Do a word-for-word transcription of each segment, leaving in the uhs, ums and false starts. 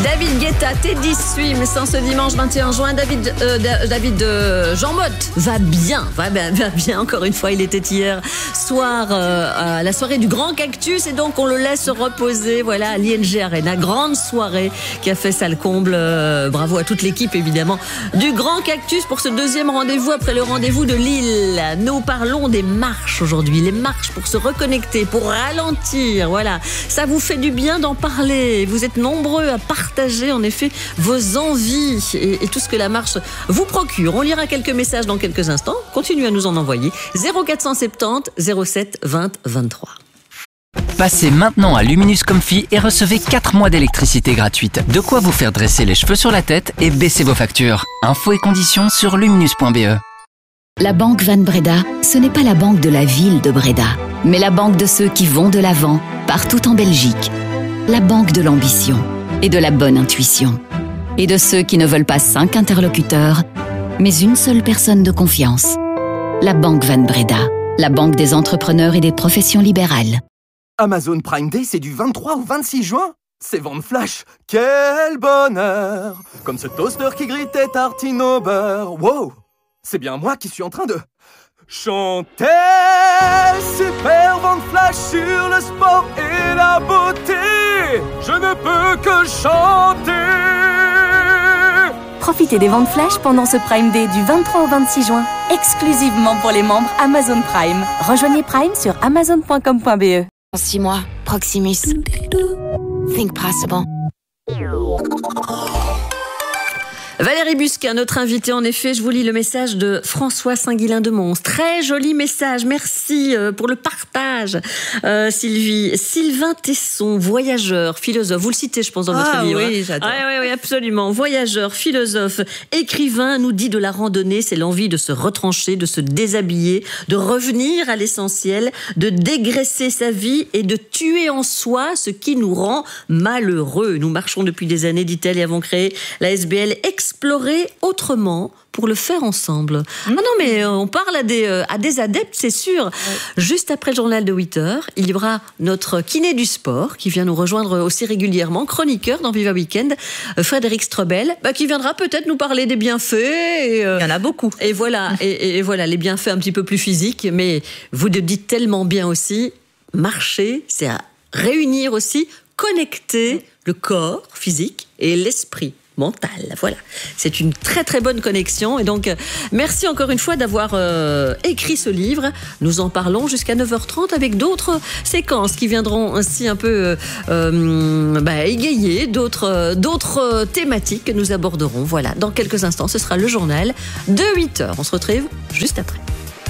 David Guetta, Teddy Swims, en ce dimanche vingt et un juin. David, euh, David euh, Jean Motte va bien, va bien, va bien. Encore une fois, il était hier soir euh, à la soirée du Grand Cactus et donc on le laisse reposer. Voilà, à l'I N G Arena, grande soirée qui a fait ça le comble. Euh, bravo à toute l'équipe évidemment du Grand Cactus pour ce deuxième rendez-vous après le rendez-vous de Lille. Nous parlons des marches aujourd'hui, les marches pour se reconnecter, pour ralentir. Voilà, ça vous fait du bien d'en parler. Vous êtes nombreux à partager en effet vos envies et, et tout ce que la marche vous procure. On lira quelques messages dans quelques instants. Continuez à nous en envoyer. zéro quatre cent soixante-dix zéro sept vingt vingt-trois. Passez maintenant à Luminus Comfy et recevez quatre mois d'électricité gratuite. De quoi vous faire dresser les cheveux sur la tête et baisser vos factures. Infos et conditions sur luminus point b e. La Banque Van Breda, ce n'est pas la banque de la ville de Breda, mais la banque de ceux qui vont de l'avant, partout en Belgique. La banque de l'ambition et de la bonne intuition. Et de ceux qui ne veulent pas cinq interlocuteurs, mais une seule personne de confiance. La Banque Van Breda, la banque des entrepreneurs et des professions libérales. Amazon Prime Day, c'est du vingt-trois au vingt-six juin. C'est vente flash, quel bonheur! Comme ce toaster qui grille tes tartines au beurre. Wow! C'est bien moi qui suis en train de chanter. Super vente flash sur le sport et la beauté. Je ne peux que chanter. Profitez des ventes flash pendant ce Prime Day du vingt-trois au vingt-six juin, exclusivement pour les membres Amazon Prime. Rejoignez Prime sur amazon point com point b e. En six mois, Proximus. Think possible. Valérie Busquin, notre invitée, en effet, je vous lis le message de François Saint-Guilain de Mons. Très joli message, merci pour le partage, euh, Sylvie. Sylvain Tesson, voyageur, philosophe, vous le citez, je pense, dans votre ah, livre. Oui, j'adore. Oui, oui, oui, absolument. Voyageur, philosophe, écrivain, nous dit de la randonnée, c'est l'envie de se retrancher, de se déshabiller, de revenir à l'essentiel, de dégraisser sa vie et de tuer en soi ce qui nous rend malheureux. Nous marchons depuis des années, dit-elle, et avons créé la S B L Explorer autrement pour le faire ensemble. Mmh. Ah non, mais on parle à des, euh, à des adeptes, c'est sûr. Ouais. Juste après le journal de huit heures, il y aura notre kiné du sport qui vient nous rejoindre aussi régulièrement, chroniqueur dans Viva Weekend, Frédéric Strobel, bah, qui viendra peut-être nous parler des bienfaits. Et, euh, il y en a beaucoup. Et voilà, et, et voilà, les bienfaits un petit peu plus physiques, mais vous le dites tellement bien aussi, marcher, c'est à réunir aussi, connecter mmh. le corps physique et l'esprit mental. Voilà, c'est une très très bonne connexion et donc merci encore une fois d'avoir euh, écrit ce livre. Nous en parlons jusqu'à neuf heures trente avec d'autres séquences qui viendront ainsi un peu euh, bah, égayer d'autres, euh, d'autres thématiques que nous aborderons. Voilà, dans quelques instants, ce sera le journal de huit heures. On se retrouve juste après.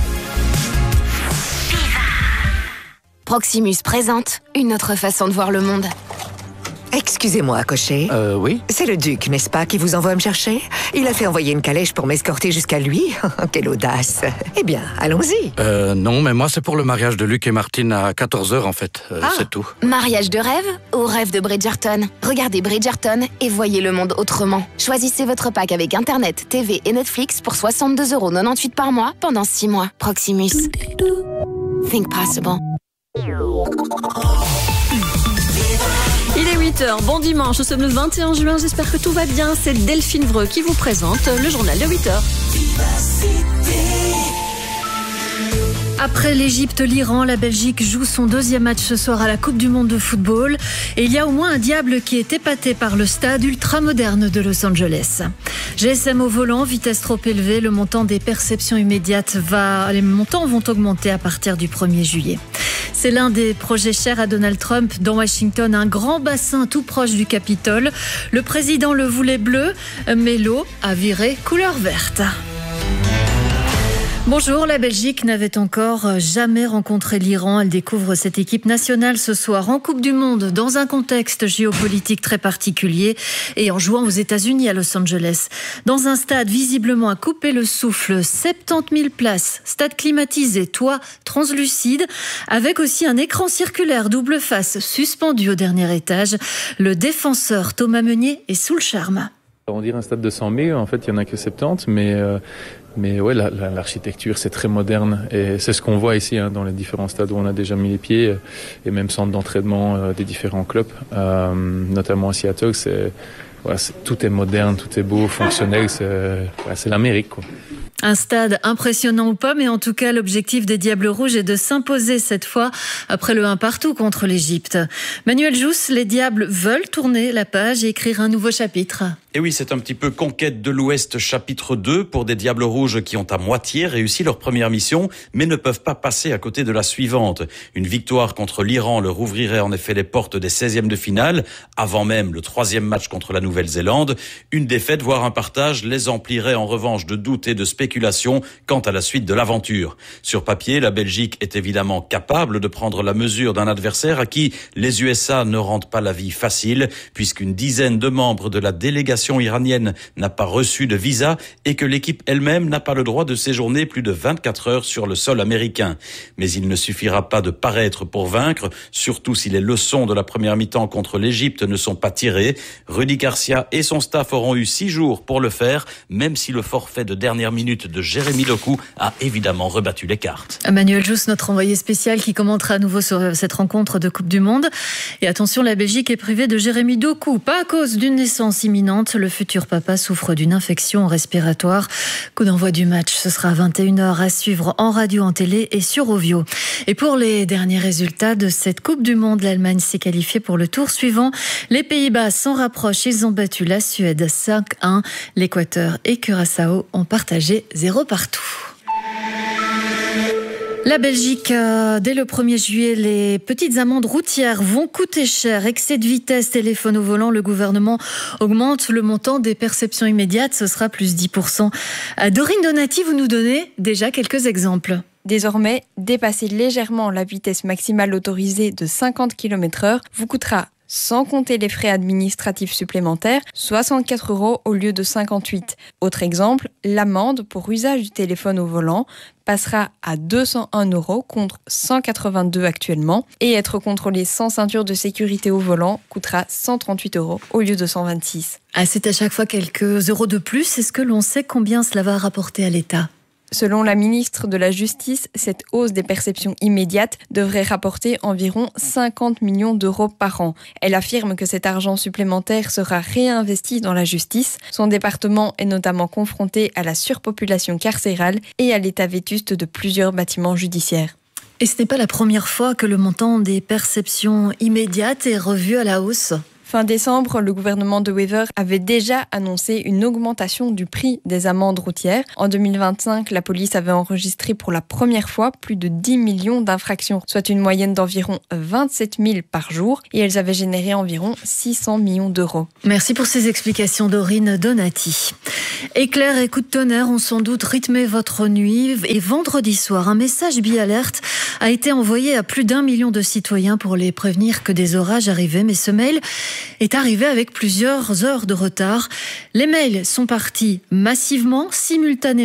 Proximus présente une autre façon de voir le monde. Excusez-moi, cocher. Euh, oui. C'est le duc, n'est-ce pas, qui vous envoie me chercher? Il a fait envoyer une calèche pour m'escorter jusqu'à lui. Quelle audace. Eh bien, allons-y. Euh, non, mais moi, c'est pour le mariage de Luc et Martine à quatorze heures, en fait. Euh, ah. C'est tout. Mariage de rêve ou rêve de Bridgerton? Regardez Bridgerton et voyez le monde autrement. Choisissez votre pack avec Internet, T V et Netflix pour soixante-deux euros quatre-vingt-dix-huit par mois pendant six mois. Proximus. Think possible. Il est huit heures, bon dimanche, nous sommes le vingt et un juin, j'espère que tout va bien. C'est Delphine Vreux qui vous présente le journal de huit heures. Après l'Égypte, l'Iran, la Belgique joue son deuxième match ce soir à la Coupe du Monde de football. Et il y a au moins un diable qui est épaté par le stade ultramoderne de Los Angeles. G S M au volant, vitesse trop élevée, le montant des perceptions immédiates va, les montants vont augmenter à partir du premier juillet. C'est l'un des projets chers à Donald Trump. Dans Washington, un grand bassin tout proche du Capitole. Le président le voulait bleu, mais l'eau a viré couleur verte. Bonjour, la Belgique n'avait encore jamais rencontré l'Iran. Elle découvre cette équipe nationale ce soir en Coupe du Monde dans un contexte géopolitique très particulier et en jouant aux États-Unis à Los Angeles. Dans un stade visiblement à couper le souffle, soixante-dix mille places, stade climatisé, toit translucide, avec aussi un écran circulaire double face suspendu au dernier étage. Le défenseur Thomas Meunier est sous le charme. On dirait un stade de cent mille, en fait il n'y en a que soixante-dix, mais... Euh... Mais ouais, la, la, l'architecture, c'est très moderne et c'est ce qu'on voit ici hein, dans les différents stades où on a déjà mis les pieds et même centres d'entraînement euh, des différents clubs, euh, notamment à Seattle. C'est, ouais, c'est, tout est moderne, tout est beau, fonctionnel. C'est, ouais, c'est l'Amérique, quoi. Un stade impressionnant ou pas, mais en tout cas, l'objectif des Diables Rouges est de s'imposer cette fois après le un partout contre l'Égypte. Manuel Jousse, les Diables veulent tourner la page et écrire un nouveau chapitre. Et oui, c'est un petit peu Conquête de l'Ouest chapitre deux pour des Diables Rouges qui ont à moitié réussi leur première mission, mais ne peuvent pas passer à côté de la suivante. Une victoire contre l'Iran leur ouvrirait en effet les portes des seizièmes de finale, avant même le troisième match contre la Nouvelle-Zélande. Une défaite, voire un partage, les emplirait en revanche de doutes et de spéculations quant à la suite de l'aventure. Sur papier, la Belgique est évidemment capable de prendre la mesure d'un adversaire à qui les U S A ne rendent pas la vie facile, puisqu'une dizaine de membres de la délégation iranienne n'a pas reçu de visa et que l'équipe elle-même n'a pas le droit de séjourner plus de vingt-quatre heures sur le sol américain. Mais il ne suffira pas de paraître pour vaincre, surtout si les leçons de la première mi-temps contre l'Égypte ne sont pas tirées. Rudy Garcia et son staff auront eu six jours pour le faire, même si le forfait de dernière minute de Jérémy Doku a évidemment rebattu les cartes. Manuel Jousse, notre envoyé spécial qui commentera à nouveau sur cette rencontre de Coupe du Monde. Et attention, la Belgique est privée de Jérémy Doku, pas à cause d'une naissance imminente. Le futur papa souffre d'une infection respiratoire. Coup d'envoi du match, ce sera à vingt et une heures à suivre en radio, en télé et sur Ovio. Et pour les derniers résultats de cette Coupe du Monde, l'Allemagne s'est qualifiée pour le tour suivant. Les Pays-Bas s'en rapprochent, ils ont battu la Suède cinq un. L'Équateur et Curaçao ont partagé zéro partout. La Belgique, euh, dès le premier juillet, les petites amendes routières vont coûter cher. Excès de vitesse, téléphone au volant, le gouvernement augmente le montant des perceptions immédiates. Ce sera plus dix pour cent. Euh, Dorine Donati, vous nous donnez déjà quelques exemples. Désormais, dépasser légèrement la vitesse maximale autorisée de cinquante kilomètres heure vous coûtera, sans compter les frais administratifs supplémentaires, soixante-quatre euros au lieu de cinquante-huit. Autre exemple, l'amende pour usage du téléphone au volant passera à deux cent un euros contre cent quatre-vingt-deux actuellement. Et être contrôlé sans ceinture de sécurité au volant coûtera cent trente-huit euros au lieu de cent vingt-six. Ah, c'est à chaque fois quelques euros de plus. Est-ce que l'on sait combien cela va rapporter à l'État ? Selon la ministre de la Justice, cette hausse des perceptions immédiates devrait rapporter environ cinquante millions d'euros par an. Elle affirme que cet argent supplémentaire sera réinvesti dans la justice. Son département est notamment confronté à la surpopulation carcérale et à l'état vétuste de plusieurs bâtiments judiciaires. Et ce n'est pas la première fois que le montant des perceptions immédiates est revu à la hausse. Fin décembre, le gouvernement de Wever avait déjà annoncé une augmentation du prix des amendes routières. En deux mille vingt-cinq, la police avait enregistré pour la première fois plus de dix millions d'infractions, soit une moyenne d'environ vingt-sept mille par jour, et elles avaient généré environ six cents millions d'euros. Merci pour ces explications, Dorine Donati. Éclairs et coups de tonnerre ont sans doute rythmé votre nuit. Et vendredi soir, un message bi-alerte a été envoyé à plus d'un million de citoyens pour les prévenir que des orages arrivaient. Mais ce mail est arrivé avec plusieurs heures de retard. Les mails sont partis massivement, simultanément.